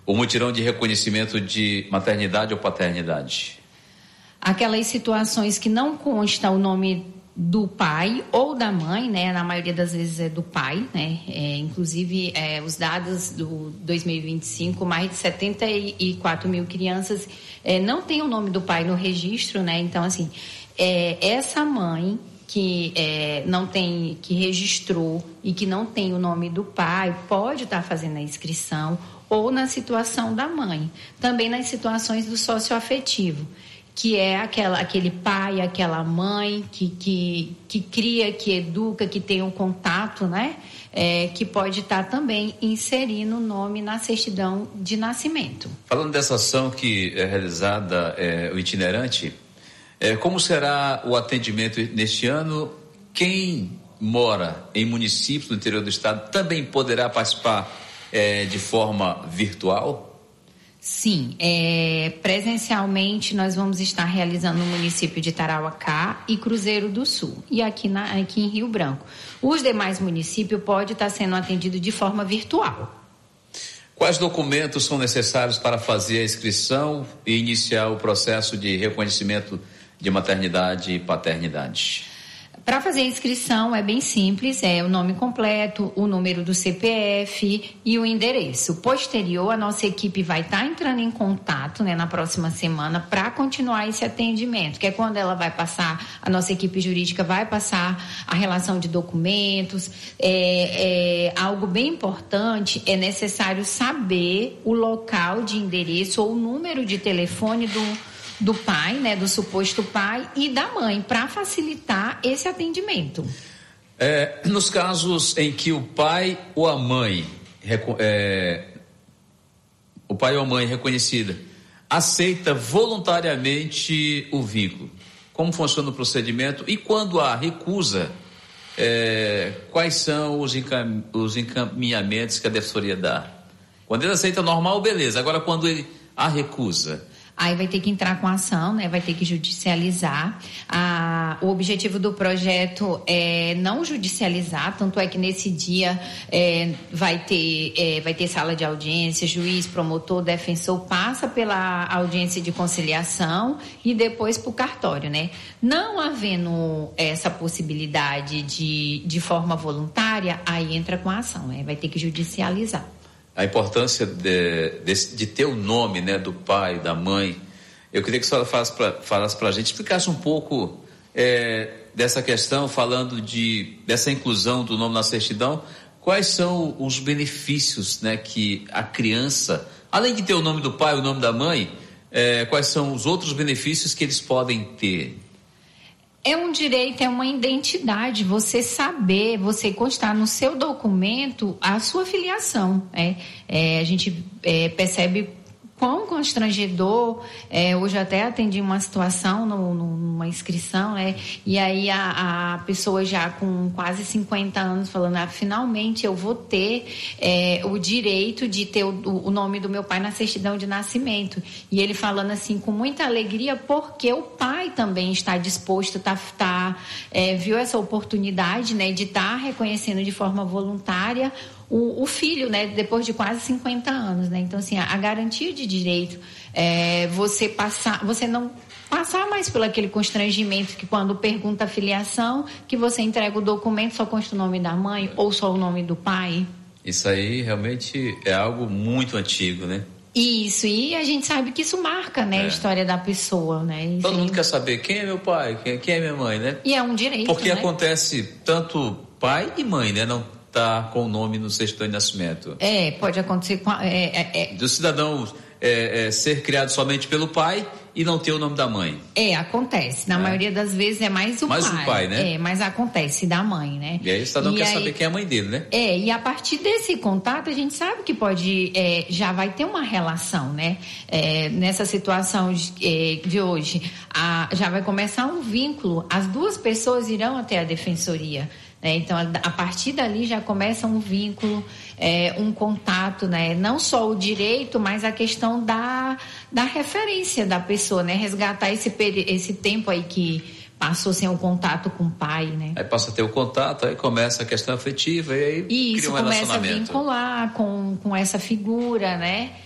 O mutirão de reconhecimento de maternidade ou paternidade? Aquelas situações que não consta o nome do pai ou da mãe, né? Na maioria das vezes é do pai, né? Inclusive, os dados do 2025, mais de 74 mil crianças não tem o nome do pai no registro, né? Então, assim, essa mãe que não tem, que registrou e que não tem o nome do pai, pode estar fazendo a inscrição, ou na situação da mãe. Também nas situações do socioafetivo, que é aquele pai, aquela mãe que cria, que educa, que tem um contato, né? Que pode estar também inserindo o nome na certidão de nascimento. Falando dessa ação que é realizada, o itinerante, como será o atendimento neste ano? Quem mora em municípios do interior do estado também poderá participar de forma virtual? Sim, presencialmente nós vamos estar realizando no município de Tarauacá e Cruzeiro do Sul, e aqui em Rio Branco. Os demais municípios podem estar sendo atendidos de forma virtual. Quais documentos são necessários para fazer a inscrição e iniciar o processo de reconhecimento de maternidade e paternidade? Para fazer a inscrição é bem simples, o nome completo, o número do CPF e o endereço. Posterior, a nossa equipe vai estar entrando em contato, né, na próxima semana para continuar esse atendimento, que é quando ela vai passar, a nossa equipe jurídica vai passar a relação de documentos. Algo bem importante, é necessário saber o local de endereço ou o número de telefone do pai, né, do suposto pai e da mãe, para facilitar esse atendimento. Nos casos em que o pai ou a mãe reconhecida aceita voluntariamente o vínculo, como funciona o procedimento? E quando há recusa, quais são os encaminhamentos que a defensoria dá? Quando ele aceita normal, beleza. Agora, quando ele a recusa, aí vai ter que entrar com ação, né? Vai ter que judicializar. O objetivo do projeto é não judicializar, tanto é que nesse dia vai ter sala de audiência, juiz, promotor, defensor, passa pela audiência de conciliação e depois para o cartório, né? Não havendo essa possibilidade de forma voluntária, aí entra com a ação, né? Vai ter que judicializar. A importância de ter o nome, né, do pai, da mãe. Eu queria que a senhora falasse para a gente, explicasse um pouco dessa questão, falando dessa inclusão do nome na certidão. Quais são os benefícios, né, que a criança, além de ter o nome do pai, o nome da mãe, quais são os outros benefícios que eles podem ter? É um direito, é uma identidade, você saber, você constar no seu documento a sua filiação. A gente percebe quão constrangedor. Hoje até atendi uma situação numa inscrição, e aí a pessoa já com quase 50 anos falando, finalmente eu vou ter o direito de ter o nome do meu pai na certidão de nascimento. E ele falando assim com muita alegria, porque o pai também está disposto, viu essa oportunidade, né, de estar reconhecendo de forma voluntária o filho, né, depois de quase 50 anos, né? Então, assim, a garantia de direito você não passar mais por aquele constrangimento que quando pergunta a filiação, que você entrega o documento, só consta o nome da mãe ou só o nome do pai. Isso aí realmente é algo muito antigo, né? Isso, e a gente sabe que isso marca, né, a história da pessoa, né? Todo mundo quer saber quem é meu pai, quem é minha mãe, né? E é um direito, porque né? acontece tanto pai e mãe, né? Não tá com o nome no certidão de nascimento. Pode acontecer com do cidadão ser criado somente pelo pai e não ter o nome da mãe. Acontece. Na maioria das vezes é mais o pai. Mais o pai, né? Mas acontece da mãe, né? E aí o cidadão quer saber quem é a mãe dele, né? E a partir desse contato a gente sabe que pode, já vai ter uma relação, né? Nessa situação de hoje, já vai começar um vínculo. As duas pessoas irão até a defensoria. Então, a partir dali já começa um vínculo, um contato, né? Não só o direito, mas a questão da referência da pessoa, né? Resgatar esse tempo aí que passou sem o contato com o pai, né? Aí passa a ter o contato, aí começa a questão afetiva e aí cria um relacionamento. Isso, começa a vincular com essa figura, né?